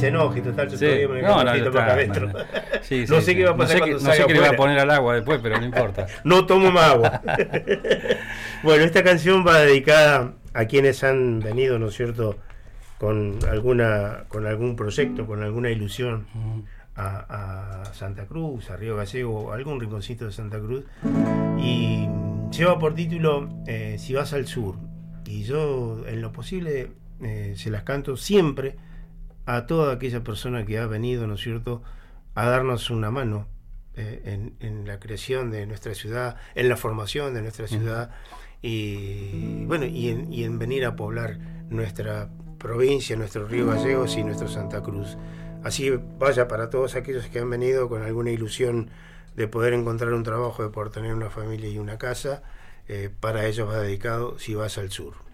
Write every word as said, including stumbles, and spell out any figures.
se enoje, total, yo Sí. todavía me No, no, para ya acá está, adentro. no, no. Sí, No sí, sé sí. qué va a pasar no sé, cuando que, no sé salga qué le va a afuera. poner al agua después, pero no importa. No tomo más agua. Bueno, esta canción va dedicada a quienes han venido, ¿no es cierto?, con alguna, con algún proyecto, con alguna ilusión a, a Santa Cruz, a Río Gallego, a algún rinconcito de Santa Cruz, y lleva por título eh, Si vas al sur. Y yo, en lo posible, eh, se las canto siempre a toda aquella persona que ha venido, ¿no es cierto?, a darnos una mano eh, en, en la creación de nuestra ciudad, en la formación de nuestra ciudad, y bueno, y en, y en venir a poblar nuestra provincia, nuestro Río Gallegos y nuestro Santa Cruz. Así vaya para todos aquellos que han venido con alguna ilusión de poder encontrar un trabajo, de poder tener una familia y una casa. Eh, para ellos va dedicado Si vas al sur.